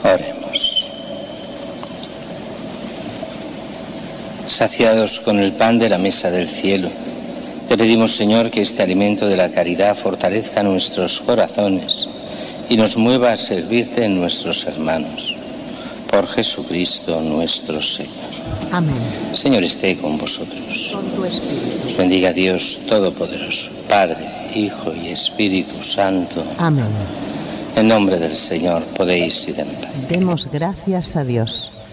Oremos. Saciados con el pan de la mesa del cielo, te pedimos, Señor, que este alimento de la caridad fortalezca nuestros corazones y nos mueva a servirte en nuestros hermanos. Por Jesucristo nuestro Señor. Amén. Señor, esté con vosotros. Con tu espíritu. Os bendiga Dios Todopoderoso, Padre, Hijo y Espíritu Santo. Amén. En nombre del Señor podéis ir en paz. Demos gracias a Dios.